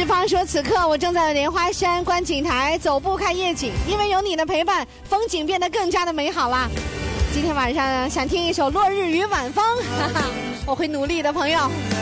志芳说：“此刻我正在莲花山观景台走步看夜景，因为有你的陪伴，风景变得更加的美好啦。今天晚上想听一首《落日与晚风》，哈哈，我会努力的，朋友。”